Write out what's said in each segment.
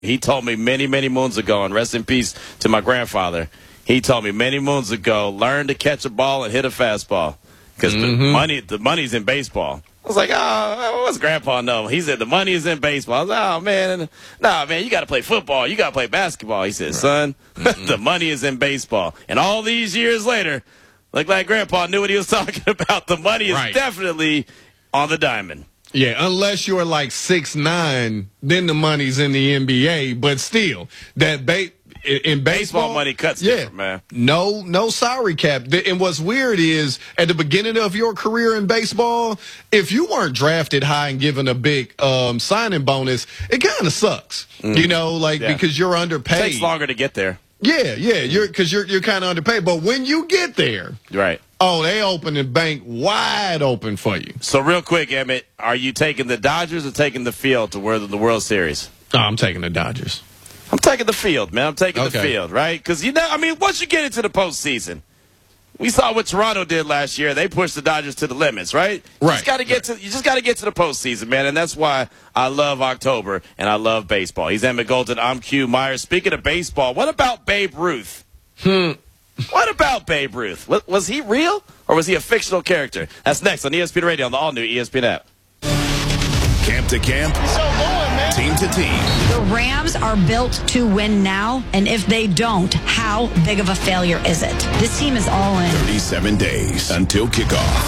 He told me many, many moons ago, and rest in peace to my grandfather. He told me many moons ago, learn to catch a ball and hit a fastball. Because the money's in baseball. I was like, oh, what's Grandpa know? He said, the money is in baseball. I was like, oh, man. Nah, man, you got to play football. You got to play basketball. He said, son, the money is in baseball. And all these years later, like Grandpa knew what he was talking about. The money is definitely on the diamond. Yeah, unless you're like 6'9", then the money's in the NBA. But still, that in baseball money cuts different, man. No salary cap. And what's weird is at the beginning of your career in baseball, if you weren't drafted high and given a big signing bonus, it kind of sucks. You know, because you're underpaid. It takes longer to get there. Yeah, because you're kind of underpaid. But when you get there, oh, they open the bank wide open for you. So real quick, Emmett, are you taking the Dodgers or taking the field to win the World Series? Oh, I'm taking the Dodgers. I'm taking the field, man. I'm taking the field, right? Because, once you get into the postseason, we saw what Toronto did last year. They pushed the Dodgers to the limits, right? You just got to get to the postseason, man. And that's why I love October and I love baseball. He's Emmett Golden. I'm Q Myers. Speaking of baseball, what about Babe Ruth? What about Babe Ruth? Was he real or was he a fictional character? That's next on ESPN Radio on the all-new ESPN app. Camp to camp, team to team. The Rams are built to win now, and if they don't, how big of a failure is it? This team is all in. 37 days until kickoff.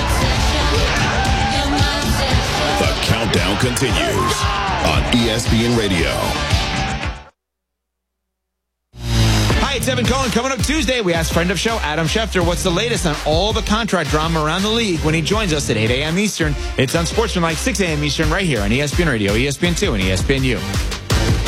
The countdown continues on ESPN Radio. Hi, it's Evan Cohen. Coming up Tuesday, we ask friend of show Adam Schefter what's the latest on all the contract drama around the league when he joins us at 8 a.m. Eastern. It's on Sportsmanlike 6 a.m. Eastern right here on ESPN Radio, ESPN2, and ESPNU.